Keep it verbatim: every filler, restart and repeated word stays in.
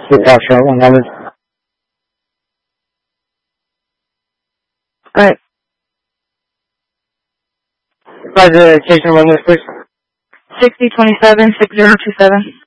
Blue Foxtrot one hundred. Alright. Roger, station one, please. sixty twenty-seven, six zero two seven.